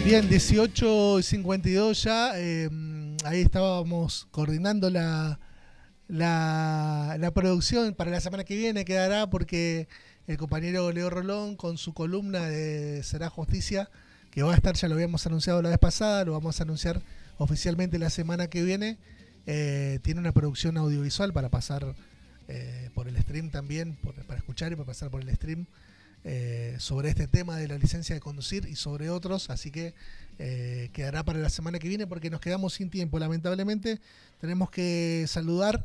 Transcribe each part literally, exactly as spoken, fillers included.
Bien, dieciocho y cincuenta y dos ya. Eh, ahí estábamos coordinando la, la, la producción para la semana que viene. Quedará porque el compañero Leo Rolón con su columna de Será Justicia, que va a estar, ya lo habíamos anunciado la vez pasada, lo vamos a anunciar oficialmente la semana que viene. Eh, tiene una producción audiovisual para pasar eh, por el stream también, por, para escuchar y para pasar por el stream. Eh, sobre este tema de la licencia de conducir y sobre otros, así que eh, quedará para la semana que viene porque nos quedamos sin tiempo, lamentablemente. Tenemos que saludar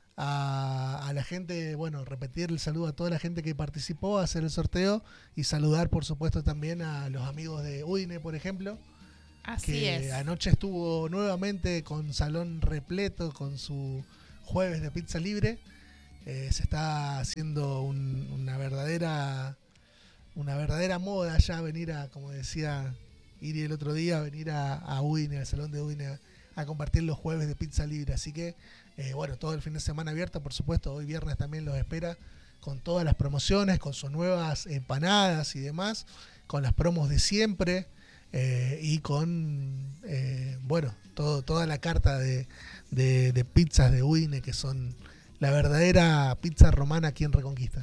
a, a la gente, bueno, repetir el saludo a toda la gente que participó a hacer el sorteo y saludar por supuesto también a los amigos de Udine, por ejemplo. Así que es. Anoche estuvo nuevamente con salón repleto, con su jueves de pizza libre. Eh, se está haciendo un, una verdadera una verdadera moda ya venir a, como decía Iri el otro día, venir a, a Udine, al salón de Udine, a, a compartir los jueves de pizza libre. Así que, eh, bueno, todo el fin de semana abierto, por supuesto. Hoy viernes también los espera con todas las promociones, con sus nuevas empanadas y demás, con las promos de siempre eh, y con, eh, bueno, todo, toda la carta de, de, de pizzas de Udine, que son la verdadera pizza romana aquí en Reconquista.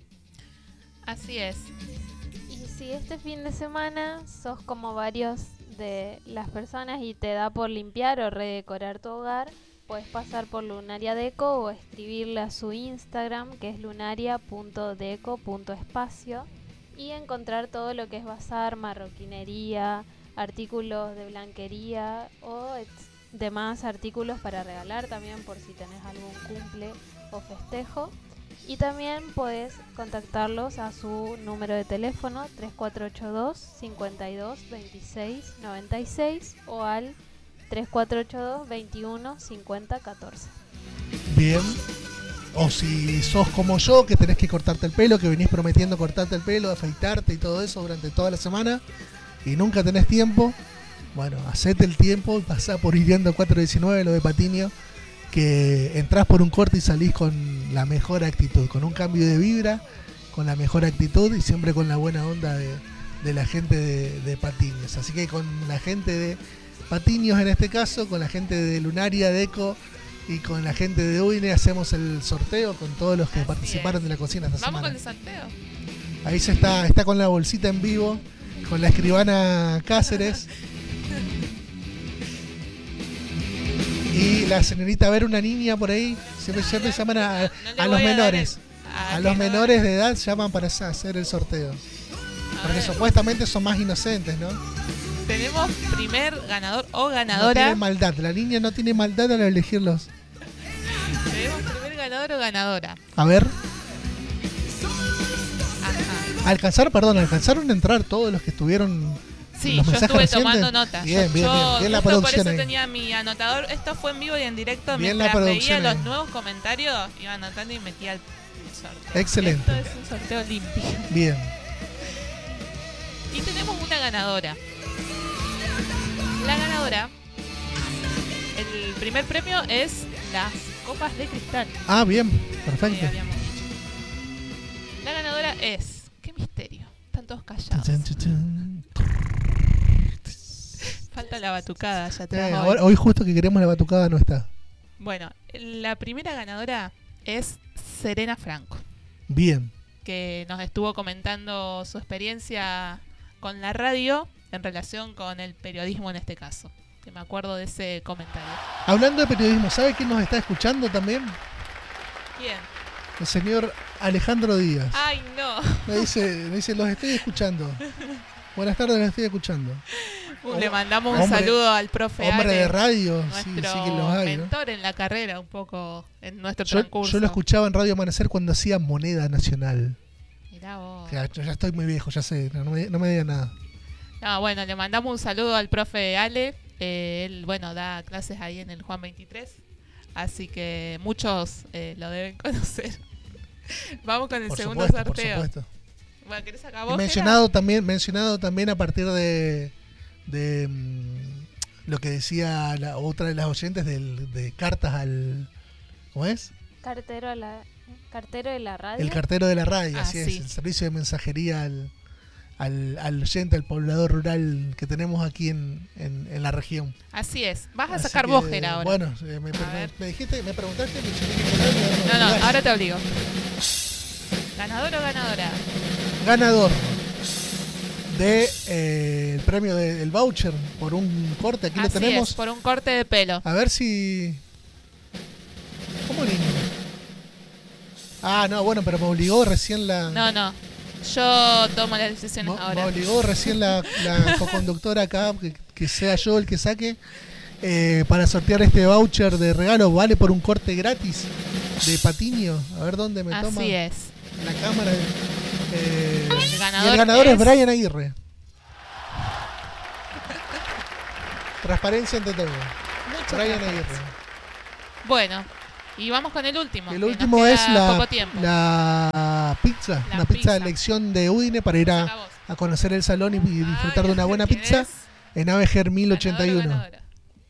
Así es. Y si este fin de semana sos como varios de las personas y te da por limpiar o redecorar tu hogar, puedes pasar por Lunaria Deco o escribirle a su Instagram, que es lunaria punto deco punto espacio, y encontrar todo lo que es bazar, marroquinería, artículos de blanquería o demás artículos para regalar también por si tenés algún cumple o festejo. Y también puedes contactarlos a su número de teléfono tres cuatro ocho dos, cinco dos, dos seis nueve seis o al tres cuatro ocho dos, veintiuno, cincuenta, catorce. Bien. O si sos como yo, que tenés que cortarte el pelo, que venís prometiendo cortarte el pelo, afeitarte y todo eso durante toda la semana y nunca tenés tiempo, bueno, hacete el tiempo, pasá por Iriando cuatrocientos diecinueve, lo de Patiño, que entrás por un corte y salís con la mejor actitud, con un cambio de vibra, con la mejor actitud y siempre con la buena onda de, de la gente de, de Patiños. Así que con la gente de Patiños en este caso, con la gente de Lunaria Deco y con la gente de Udine hacemos el sorteo con todos los que Así participaron es. de la cocina esta Vamos semana. con el sorteo. Ahí se está, está con la bolsita en vivo, con la escribana Cáceres. Y la señorita, a ver, una niña por ahí, siempre, siempre llaman a, No le a los voy a dar menores. el- A que los no- menores de edad llaman para hacer el sorteo. A Porque ver, supuestamente son más inocentes, ¿no? tenemos primer ganador o No ganadora. tienen maldad. La niña no tiene maldad al elegirlos. Tenemos primer ganador o ganadora. A ver, Ajá. alcanzar, perdón, alcanzaron a entrar todos los que estuvieron. Sí, los yo mensajes estuve recientes. tomando nota. Bien, yo, bien, yo- bien. Bien la justo por producción eso ahí. tenía mi anotador. Esto fue en vivo y en directo. Bien la Mientras veía producción los ahí. nuevos comentarios, iba anotando y metía el sorteo. Excelente. Esto es un sorteo limpio. Bien. Y tenemos una ganadora. La ganadora, el primer premio es las copas de cristal. Ah, bien, que perfecto. habíamos dicho. La ganadora es... ¡Qué misterio! Están todos callados. Chun, chun, chun. Falta la batucada ya Eh, atrás. hoy. ahora- hoy justo que queremos la batucada no está. Bueno, la primera ganadora es Serena Franco, Bien. que nos estuvo comentando su experiencia con la radio en relación con el periodismo en este caso. Que me acuerdo de ese comentario. Hablando de periodismo, ¿sabe quién nos está escuchando también? ¿Quién? El señor Alejandro Díaz. ¡Ay, no! Me dice, me dice, los estoy escuchando. Buenas tardes, los estoy escuchando. Le mandamos un Hombre- saludo al profe Hombre Ale, de radio, sí, nuestro sí que los hay, ¿no? mentor en la carrera, un poco en nuestro Yo, transcurso. yo lo escuchaba en Radio Amanecer cuando hacía Moneda Nacional. Mirá vos. O sea, yo ya estoy muy viejo, ya sé, no, no me, no me digan nada. Ah, bueno, le mandamos un saludo al profe Ale. Eh, él, bueno, da clases ahí en el Juan veintitrés. Así que muchos eh, lo deben conocer. Vamos con el Por segundo supuesto, por sorteo. supuesto. Bueno, ¿querés acá Y vos, mencionado también, mencionado también a partir de, de mm, lo que decía la otra de las oyentes del, de cartas al... ¿Cómo es? Cartero, a la, cartero de la radio. El cartero de la radio, Ah, así sí. es, el servicio de mensajería al, al, al oyente, al poblador rural que tenemos aquí en, en, en la región. Así es. Vas a Así sacar que, vos, Gera, ahora. Bueno, eh, me, A me- ver. me dijiste, me preguntaste. Me yo No, no, Bueno. ahora te obligo. ¿Ganador o ganadora? Ganador de eh, el premio de- del voucher por un corte, aquí Así lo tenemos. es, por un corte de pelo. A ver si... ¿Cómo niño? Ah, no, bueno, pero me obligó recién la... No, no. Yo tomo las decisiones me, me ahora. obligó recién la, la coconductora acá, que, que sea yo el que saque, eh, para sortear este voucher de regalo. Vale por un corte gratis de Patiño. A ver dónde me toma Así es. la cámara. Eh, El y ganador el ganador es, es- Brian Aguirre. Transparencia ante todo. Muchas Brian gracias. Aguirre. Bueno, y vamos con el último. El que nos último queda es la, poco tiempo. la pizza, La una pizza, pizza. de elección de Udine para ir Saca a, vos. a conocer el salón y, y disfrutar Ay, de una buena ¿quién pizza es? en Aveger mil ochenta y ¿Ganador o uno. ganadora?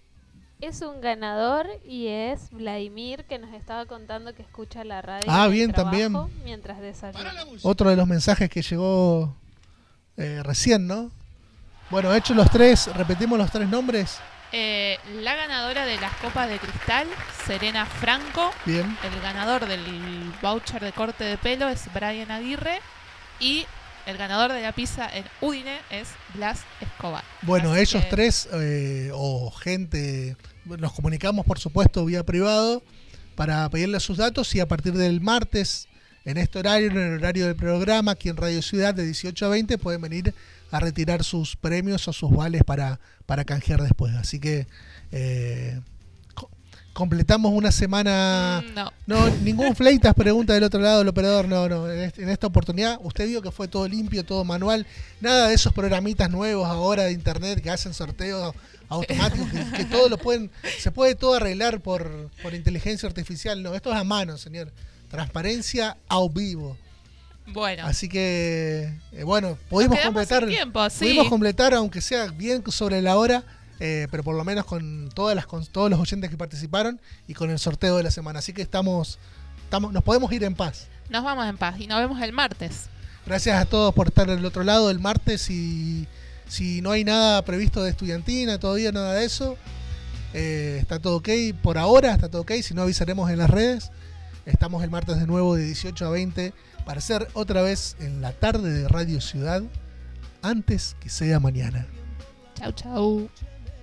Es un ganador y es Vladimir, que nos estaba contando que escucha la radio Ah, en el bien, trabajo también. mientras desayuna. Otro de los mensajes que llegó eh, recién, ¿no? Bueno, hechos los tres, repetimos los tres nombres. Eh, la ganadora de las copas de cristal, Serena Franco. Bien. El ganador del voucher de corte de pelo es Brian Aguirre. Y el ganador de la pizza en Udine es Blas Escobar. Bueno, Así ellos que- tres eh, o gente, nos comunicamos por supuesto vía privado para pedirle sus datos y a partir del martes, en este horario, en el horario del programa, aquí en Radio Ciudad de dieciocho a veinte, pueden venir a retirar sus premios o sus vales para, para canjear después. Así que eh, co- completamos una semana... Mm, no. No, ningún Fleitas pregunta del otro lado del operador, no, no. En, este- en esta oportunidad, usted vio que fue todo limpio, todo manual. Nada de esos programitas nuevos ahora de internet que hacen sorteos automáticos, que, que todo lo pueden, se puede todo arreglar por, por inteligencia artificial. No, esto es a mano, señor. Transparencia a vivo. Bueno, Así que, eh, bueno, pudimos quedamos completar, sin tiempo, sí. pudimos completar, aunque sea bien sobre la hora, eh, pero por lo menos con todas las, con todos los oyentes que participaron y con el sorteo de la semana. Así que estamos, estamos, nos podemos ir en paz. nos vamos en paz y nos vemos el martes. Gracias a todos por estar del otro lado el martes y si no hay nada previsto de estudiantina, todavía nada de eso, eh, está todo ok, por ahora está todo ok, si no avisaremos en las redes. Estamos el martes de nuevo de dieciocho a veinte para hacer otra vez en la tarde de Radio Ciudad antes que sea mañana. Chau, chau.